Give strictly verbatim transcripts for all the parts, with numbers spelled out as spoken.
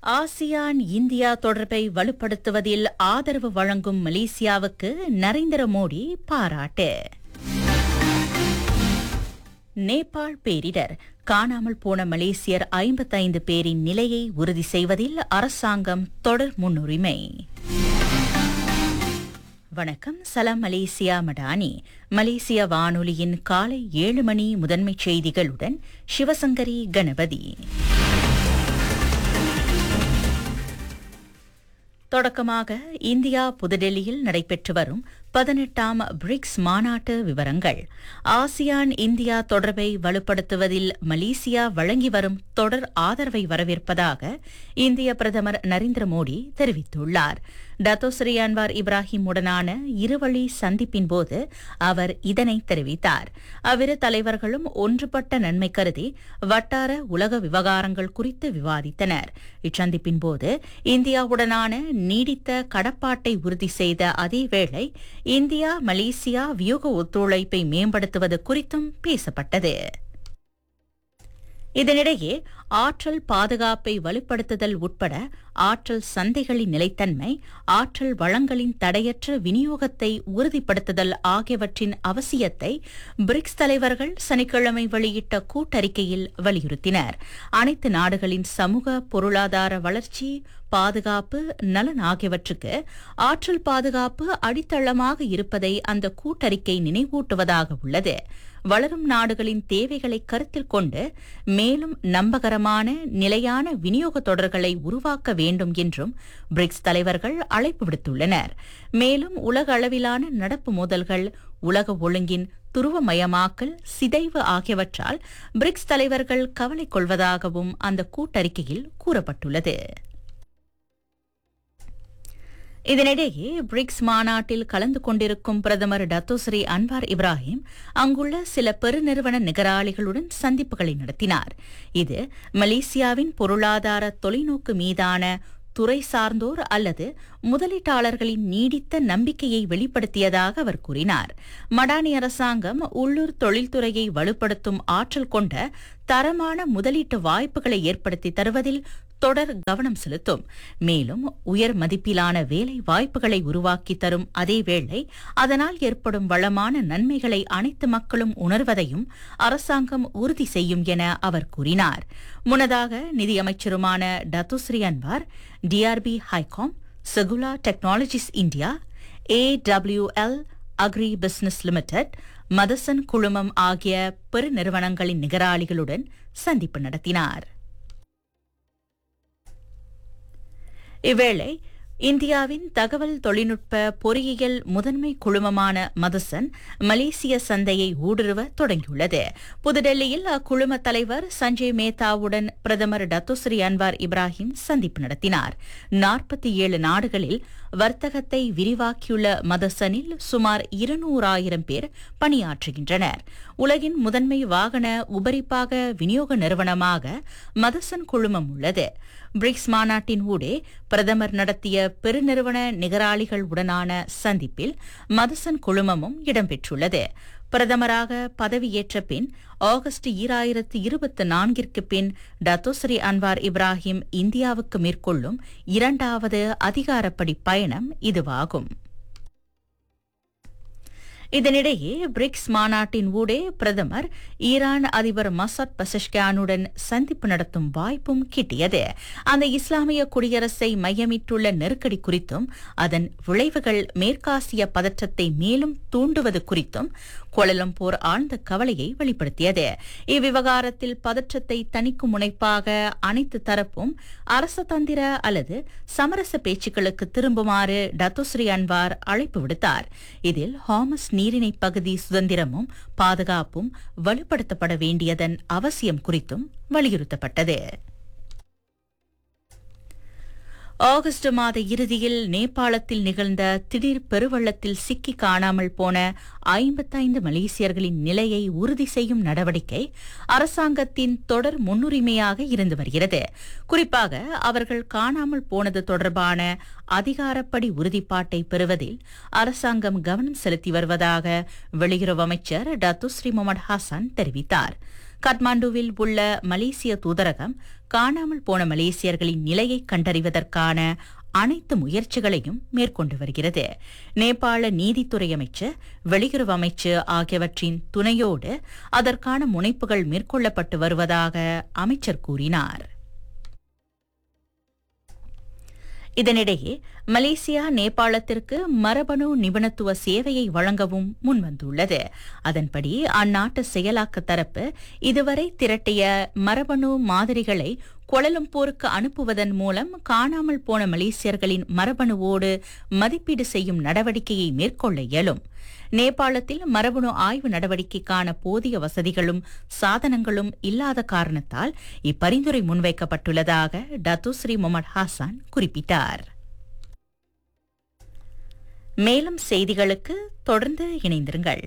ASEAN India தொடர்பை வலுப்படுத்துவதில் ஆதரவு வழங்கும் மலேசியாவுக்கு நரேந்திர மோடி பாராட்டு. நேபாள் பேரிடர் காணாமல் போன மலேசியர் ஐம்பத்தைந்து பேரின் நிலையை உறுதி செய்வதில் அரசாங்கம் தொடர் முன்னுரிமை. வணக்கம், சலாம் மலேசியா மடானி. மலேசிய வானொலியின் காலை ஏழு மணி முதன்மைச் செய்திகளுடன் சிவசங்கரி கணபதி. தொடக்கமாக இந்தியா புதுடெல்லியில் நடைபெற்று வரும் பதினெட்டாம் பிரிக்ஸ் மாநாட்டு விவரங்கள். ஆசியான் இந்தியா தொடர்பை வலுப்படுத்துவதில் மலேசியா வழங்கி வரும் தொடர் ஆதரவை வரவேற்பதாக இந்திய பிரதமர் நரேந்திர மோடி தெரிவித்துள்ளார். டத்தோஸ்ரீ அன்வார் இப்ராஹிம் உடனான இருவழி சந்திப்பின் போது அவர் இதனை தெரிவித்தார். அவ்விரு தலைவர்களும் ஒன்றுபட்ட நன்மை கருதி வட்டார உலக விவகாரங்கள் குறித்து விவாதித்தனர். இச்சந்திப்பின் போது இந்தியாவுடனான நீடித்த கடப்பாட்டை உறுதி செய்த அதேவேளை இந்தியா மலேசியா வியூக ஒத்துழைப்பை மேம்படுத்துவது குறித்தும் பேசப்பட்டது. இதனிடையே ஆற்றல் பாதுகாப்பை வலுப்படுத்துதல் உட்பட ஆற்றல் சந்தைகளின் நிலைத்தன்மை, ஆற்றல் வளங்களின் தடையற்ற விநியோகத்தை உறுதிப்படுத்துதல் ஆகியவற்றின் அவசியத்தை பிரிக்ஸ் தலைவர்கள் சனிக்கிழமை வெளியிட்ட கூட்டறிக்கையில் வலியுறுத்தினர். அனைத்து நாடுகளின் சமூக பொருளாதார வளர்ச்சி, பாதுகாப்பு, நலன் ஆகியவற்றுக்கு ஆற்றல் பாதுகாப்பு அடித்தளமாக இருப்பதை அந்த கூட்டறிக்கை நினைவூட்டுவதாக உள்ளது. வளரும் நாடுகளின் தேவைகளை கருத்தில் கொண்டு மேலும் நம்பகரமான நிலையான விநியோக தொடர்களை உருவாக்க வேண்டும் என்றும் பிரிக்ஸ் தலைவர்கள் அழைப்பு விடுத்துள்ளனர். மேலும் உலக அளவிலான நடப்பு மோதல்கள், உலக ஒழுங்கின் துருவமயமாக்கல், சிதைவு ஆகியவற்றால் பிரிக்ஸ் தலைவர்கள் கவலை கொள்வதாகவும் அந்த கூட்டறிக்கையில் கூறப்பட்டுள்ளது. இதனிடையே பிரிக்ஸ் மாநாட்டில் கலந்து கொண்டிருக்கும் பிரதமர் டத்தோஸ்ரீ அன்வார் இப்ராஹிம் அங்குள்ள சில பெருநிறுவன நிகராளிகளுடன் சந்திப்புகளை நடத்தினார். இது மலேசியாவின் பொருளாதார தொலைநோக்கு மீதான துறை சார்ந்தோர் அல்லது முதலீட்டாளர்களின் நீடித்த நம்பிக்கையை வெளிப்படுத்தியதாக அவர் கூறினார். மடானி அரசாங்கம் உள்ளூர் தொழில்துறையை வலுப்படுத்தும் ஆற்றல் கொண்ட தரமான முதலீட்டு வாய்ப்புகளை ஏற்படுத்தி தருவதில் தொடர் கவனம் செலுத்தும். மேலும் உயர் மதிப்பிலான வேலை வாய்ப்புகளை உருவாக்கி தரும் அதேவேளை அதனால் ஏற்படும் வளமான நன்மைகளை அனைத்து மக்களும் உணர்வதையும் அரசாங்கம் உறுதி செய்யும் என அவர் கூறினார். முன்னதாக நிதியமைச்சருமான Datuk Seri Anwar TRP ஹைகாம், செகுலா technologies India, AWL agri business limited, மதசன் குழுமம் ஆகிய பெருநிறுவனங்களின் நிகராளிகளுடன் சந்திப்பு நடத்தினார். இவ்வேளை இந்தியாவின் தகவல் தொழில்நுட்ப பொறியியல் முதன்மை குழுமமான மதசன் மலேசிய சந்தையை ஊடுருவ தொடங்கியுள்ளது. புதுடெல்லியில் அக்குழும தலைவர் சஞ்சய் மேத்தாவுடன் பிரதமர் டத்தோஸ்ரீ அன்வார் இப்ராஹிம் சந்திப்பு நடத்தினார். நாற்பத்தி ஏழு நாடுகளில் வர்த்தகத்தை விரிவாக்கியுள்ள மதசனில் சுமார் இருநூறாயிரம் பேர் பணியாற்றுகின்றனர். உலகின் முதன்மை வாகன உபரிப்பாக விநியோக நிறுவனமாக மதசன் குழுமம் உள்ளது. பிரிக்ஸ் மாநாட்டின் ஊடே பிரதமர் நடத்திய பெருநிறுவன நிகராளிகள் உடனான சந்திப்பில் மதசன் குழுமமும் இடம்பெற்றுள்ளது. பிரதமராக பதவியேற்ற பின் ஆகஸ்ட் ஈராயிரத்து இருபத்தி நான்கிற்கு பின் டத்தோஸ்ரீ அன்வார் இப்ராஹிம் இந்தியாவுக்கு மேற்கொள்ளும் இரண்டாவது அதிகாரப்படி பயணம் இதுவாகும். இதனிடையே பிரிக்ஸ் மாநாட்டின் ஊடே பிரதமர் ஈரான் அதிபர் மசத் பசஷ்கியானுடன் சந்திப்பு நடத்தும் வாய்ப்பும் கிட்டியது. அந்த இஸ்லாமிய குடியரசை மையமிட்டுள்ள நெருக்கடி குறித்தும் அதன் விளைவுகள் மேற்காசிய பதற்றத்தை மேலும் தூண்டுவது குறித்தும் கோலலம்பூர் ஆழ்ந்த கவலையை வெளிப்படுத்தியது. இவ்விவகாரத்தில் பதற்றத்தை தணிக்கும் முனைப்பாக அனைத்து தரப்பும் அரசதந்திர அல்லது சமரச பேச்சுக்களுக்கு திரும்புமாறு டத்தோஸ்ரீ அன்வார் அழைப்பு விடுத்தார். இதில் ஹாமஸ் நீரிணை பகுதி சுதந்திரமும் பாதுகாப்பும் வலுப்படுத்தப்பட வேண்டியதன் அவசியம் குறித்தும் வலியுறுத்தப்பட்டது. ஆகஸ்ட் மாத இறுதியில் நேபாளத்தில் நிகழ்ந்த திடீர் பெருவெள்ளத்தில் சிக்கி காணாமல் போன ஐம்பத்தைந்து மலேசியர்களின் நிலையை உறுதி செய்யும் நடவடிக்கை அரசாங்கத்தின் தொடர் முன்னுரிமையாக இருந்து வருகிறது. குறிப்பாக அவர்கள் காணாமல் போனது தொடர்பான அதிகாரப்படி உறுதிப்பாட்டை பெறுவதில் அரசாங்கம் கவனம் செலுத்தி வருவதாக வெளியுறவு அமைச்சர் டத்தோஸ்ரீ முகமது ஹசன் தெரிவித்தார். காட்மாண்டுவில் உள்ள மலேசிய தூதரகம் காணாமல் போன மலேசியர்களின் நிலையை கண்டறிவதற்கான அனைத்து முயற்சிகளையும் மேற்கொண்டு வருகிறது. நேபாள நீதித்துறை அமைச்சர், வெளியுறவு அமைச்சு ஆகியவற்றின் துணையோடு அதற்கான முனைப்புகள் மேற்கொள்ளப்பட்டு வருவதாக அமைச்சர் கூறினார். இதனிடையே மலேசியா நேபாளத்திற்கு மரபணு நிபுணத்துவ சேவையை வழங்கவும் முன்வந்துள்ளது. அதன்படி அந்நாட்டு செயலாக்க தரப்பு இதுவரை திரட்டிய மரபணு மாதிரிகளை கோலாலம்பூருக்கு அனுப்புவதன் மூலம் காணாமல் போன மலேசியர்களின் மரபணுவோடு மதிப்பீடு செய்யும் நடவடிக்கையை மேற்கொள்ள இயலும். நேபாளத்தில் மரபணு ஆய்வு நடவடிக்கைக்கான போதிய வசதிகளும் சாதனங்களும் இல்லாத காரணத்தால் இப்பரிந்துரை முன்வைக்கப்பட்டுள்ளதாக டத்தோஸ்ரீ முகமது ஹாசான் குறிப்பிட்டார். மேலும் செய்திகளுக்கு தொடர்ந்து இணைந்திருங்கள்.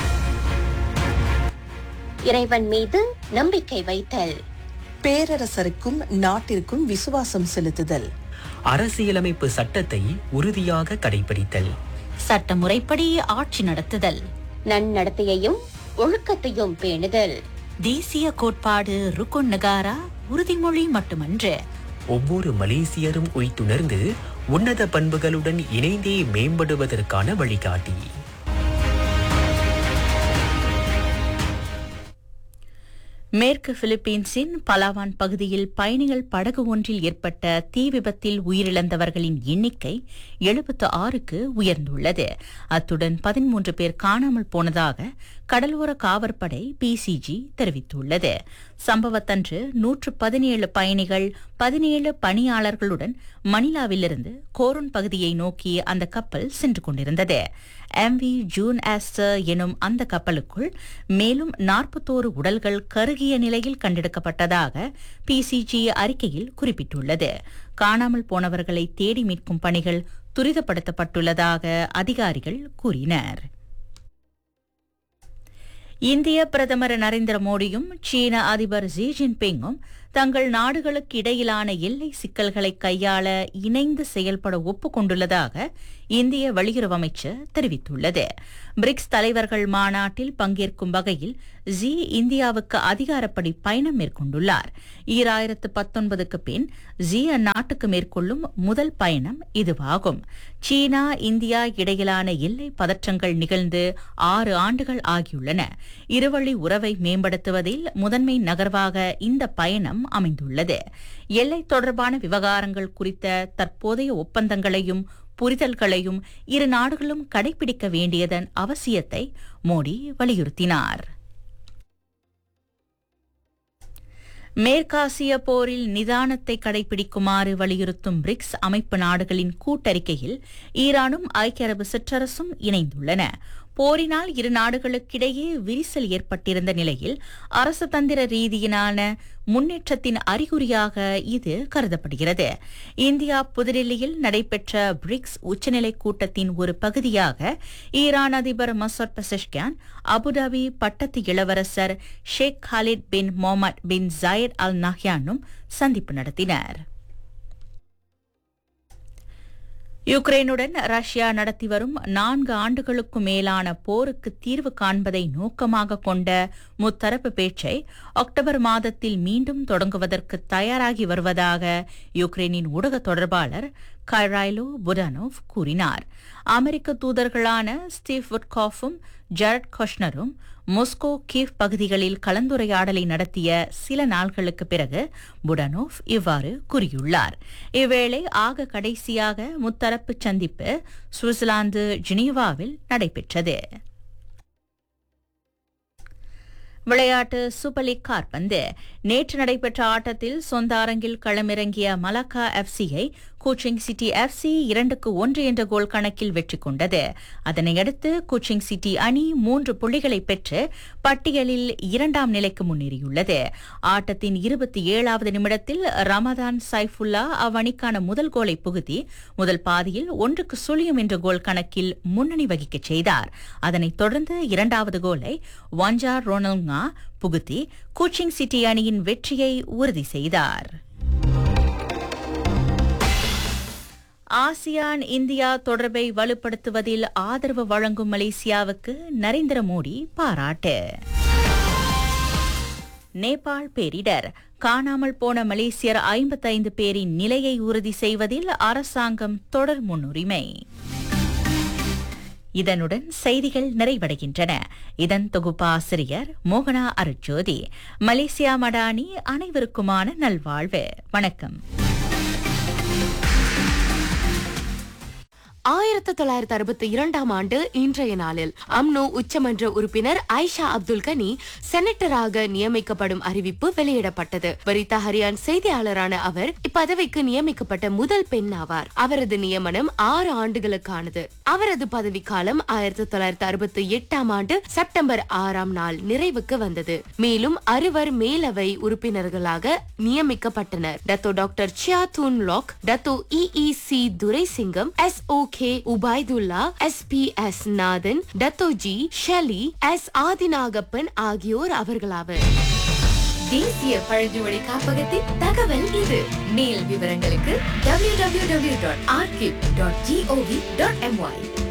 இறைவன் மீது நம்பிக்கை வைத்தல், பேரரசருக்கும் நாட்டிற்கும் விசுவாசம் செலுத்துதல், அரசியலமைப்பு சட்டத்தை உறுதியாக கடைபிடித்தல், சட்ட முறைப்படி ஆட்சி நடத்துதல், நன்னடத்தையையும் ஒழுக்கத்தையும் பேணுதல், தேசிய கோட்பாடு ருக்குன் நகாரா உறுதிமொழி மட்டுமன்று, ஒவ்வொரு மலேசியரும் உய்த்துணர்ந்து உன்னத பண்புகளுடன் இணைந்தே மேம்படுவதற்கான வழிகாட்டி. மேற்கு பிலிப்பீன்ஸின் பலாவான் பகுதியில் பயணிகள் படகு ஒன்றில் ஏற்பட்ட தீ விபத்தில் உயிரிழந்தவர்களின் எண்ணிக்கை எழுபத்து ஆறுக்கு உயர்ந்துள்ளது. அத்துடன் பதிமூன்று பேர் காணாமல் போனதாக கடலோர காவற்படை பிசிஜி தெரிவித்துள்ளது. சம்பவத்தன்று நூற்று பதினேழு பயணிகள் பதினேழு பணியாளர்களுடன் மணிலாவிலிருந்து கோரோன் பகுதியை நோக்கி அந்த கப்பல் சென்று கொண்டிருந்தது. எம்வி ஜூன் ஆஸ்டர் எனும் அந்த கப்பலுக்குள் மேலும் நாற்பத்தோரு உடல்கள் கருகிய நிலையில் கண்டெடுக்கப்பட்டதாக பிசிஜி அறிக்கையில் குறிப்பிட்டுள்ளது. காணாமல் போனவர்களை தேடி மீட்கும் பணிகள் துரிதப்படுத்தப்பட்டுள்ளதாக அதிகாரிகள் கூறினர். இந்திய பிரதமர் நரேந்திர மோடியும் சீன அதிபர் ஜி ஜின்பிங்கும் தங்கள் நாடுகளுக்கு இடையிலான எல்லை சிக்கல்களை கையாள இணைந்து செயல்பட ஒப்புக்கொண்டுள்ளதாக இந்திய வெளியுறவு அமைச்சர் தெரிவித்துள்ளது. பிரிக்ஸ் தலைவர்கள் மாநாட்டில் பங்கேற்கும் வகையில் ஜி இந்தியாவுக்கு அதிகாரப்படி பயணம் மேற்கொண்டுள்ளார். ஈராயிரத்து பத்தொன்பதுக்கு பின் ஜி அந்நாட்டுக்கு மேற்கொள்ளும் முதல் பயணம் இதுவாகும். சீனா இந்தியா இடையிலான எல்லை பதற்றங்கள் நிகழ்ந்து ஆறு ஆண்டுகள் ஆகியுள்ளன. இருவழி உறவை மேம்படுத்துவதில் முதன்மை நகர்வாக இந்த பயணம் அமைந்துள்ளது. எல்லை தொடர்பான விவகாரங்கள் குறித்த தற்போதைய ஒப்பந்தங்களையும் புரிதல்களையும் இரு நாடுகளும் கடைபிடிக்க வேண்டியதன் அவசியத்தை மோடி வலியுறுத்தினார். மேற்காசிய போரில் நிதானத்தை கடைபிடிக்குமாறு வலியுறுத்தும் பிரிக்ஸ் அமைப்பு நாடுகளின் கூட்டறிக்கையில் ஈரானும் ஐக்கிய அரபு சிற்றரசும் இணைந்துள்ளன. போரினால் இரு நாடுகளுக்கிடையே விரிசல் ஏற்பட்டிருந்த நிலையில் அரசு தந்திர ரீதியிலான முன்னேற்றத்தின் அறிகுறியாக இது கருதப்படுகிறது. இந்தியா புதுடில்லியில் நடைபெற்ற பிரிக்ஸ் உச்சநிலை கூட்டத்தின் ஒரு பகுதியாக ஈரான் அதிபர் மசூத் பெசஷ்கியான், அபுதாபி பட்டத்து இளவரசர் ஷேக் Khalid bin Mohammed bin Zayed Al நஹ்யானும் சந்திப்பு நடத்தினர். யுக்ரைனுடன் ரஷ்யா நடத்தி வரும் நான்கு ஆண்டுகளுக்கும் மேலான போருக்கு தீர்வு காண்பதை நோக்கமாக கொண்ட முத்தரப்பு பேச்சை அக்டோபர் மாதத்தில் மீண்டும் தொடங்குவதற்கு தயாராகி வருவதாக யுக்ரைனின் ஊடக தொடர்பாளர் கைரைலோ புடானோவ் கூறினார். அமெரிக்க தூதர்களான ஸ்டீவ் விட்காஃபும் ஜரட் கொஷ்னரும் மாஸ்கோ கீவ் பகுதிகளில் கலந்துரையாடலை நடத்திய சில நாட்களுக்கு பிறகு புடானோவ் இவ்வாறு கூறியுள்ளார். இவ்வேளை ஆக கடைசியாக முத்தரப்பு சந்திப்பு சுவிட்சர்லாந்து ஜெனீவாவில் நடைபெற்றது. விளையாட்டு சூப்பர் லீக் காற்பந்து. நேற்று நடைபெற்ற ஆட்டத்தில் சொந்த அரங்கில் களமிறங்கிய மலாக்கா எஃப்சியை கோச்சிங் சிட்டி எஃப்சி இரண்டுக்கு ஒன்று என்ற கோல் கணக்கில் வெற்றி கொண்டது. அதனையடுத்து கோச்சிங் சிட்டி அணி மூன்று புள்ளிகளை பெற்று பட்டியலில் இரண்டாம் நிலைக்கு முன்னேறியுள்ளது. ஆட்டத்தின் இருபத்தி ஏழாவது நிமிடத்தில் ரமதான் சைஃபுல்லா அவ்வணிக்கான முதல் கோலை புகுத்தி முதல் பாதியில் ஒன்றுக்கு சுழியம் என்ற கோல் கணக்கில் முன்னணி வகிக்கச் செய்தார். அதனைத் தொடர்ந்து இரண்டாவது கோலை வாஞ்சா ரோனல்ங்கா புகுத்தி கோச்சிங் சிட்டி அணியின் வெற்றியை உறுதி செய்தார். ஆசியான் இந்தியா தொடர்பை வலுப்படுத்துவதில் ஆதரவு வழங்கும் மலேசியாவுக்கு நரேந்திர மோடி பாராட்டு. நேபாள் பேரிடர் காணாமல் போன மலேசியர் ஐம்பத்தைந்து பேரின் நிலையை உறுதி செய்வதில் அரசாங்கம் தொடர் முன்னுரிமை. இதனுடன் செய்திகள் நிறைவடைகின்றன. இதன் தொகுப்பாசிரியர் மோகனா அருட்ஜோதி. மலேசியா மடானி அனைவருக்குமான நல்வாழ்வு. வணக்கம். ஆயிரத்து தொள்ளாயிரத்து அறுபத்தி இரண்டாம் ஆண்டு இன்றைய நாளில் அம்னோ உச்சமன்ற உறுப்பினர் ஆயிஷா அப்துல் கனி செனட்டராக நியமிக்கப்படும் அறிவிப்பு வெளியிடப்பட்டது. வரிதா ஹரியான் செய்தியாளரான அவர் இப்பதவிக்கு நியமிக்கப்பட்ட முதல் பெண் ஆவார். அவரது நியமனம் ஆறு ஆண்டுகளுக்கானது. அவரது பதவிக்காலம் ஆயிரத்தி தொள்ளாயிரத்து அறுபத்தி எட்டாம் ஆண்டு செப்டம்பர் ஆறாம் நாள் நிறைவுக்கு வந்தது. மேலும் அறுவர் மேலவை உறுப்பினர்களாக நியமிக்கப்பட்டனர். டத்தோ டாக்டர் சியா தூன் லாக், டத்தோ இ இ சி துரைசிங்கம், எஸ் ஓ கே உபாய்துல்லா, எஸ் பி எஸ் நாதன், Dato G Shelly, S Adinagappan ஆகியோர் அவர்களாவர். தேசிய பழங்குடி காப்பகத்தின் தகவல் இது. மேல் விவரங்களுக்கு W W W dot archive dot gov dot MY.